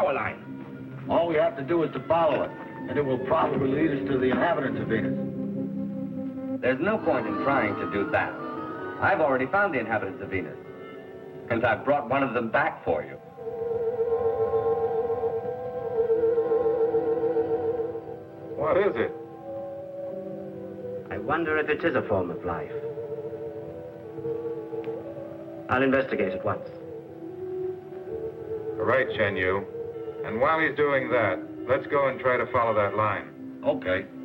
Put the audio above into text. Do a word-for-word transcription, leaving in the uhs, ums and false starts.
power line. All we have to do is to follow it, and it will probably lead us to the inhabitants of Venus. There's no point in trying to do that. I've already found the inhabitants of Venus, and I've brought one of them back for you. What is it? I wonder if it is a form of life. I'll investigate at once. All right, Shen Yu. And while he's doing that, let's go and try to follow that line. Okay.